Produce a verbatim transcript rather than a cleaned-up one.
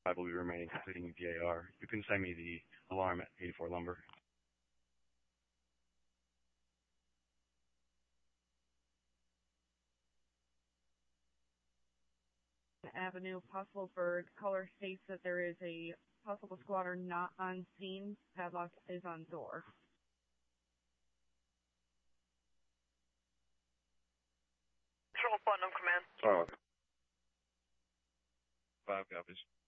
I will be remaining completing V A R. You can send me the alarm at eighty-four Lumber. Avenue, possible bird. Caller states that there is a possible squatter not on scene. Padlock is on door. Control Putnam Command. Oh. Five copies.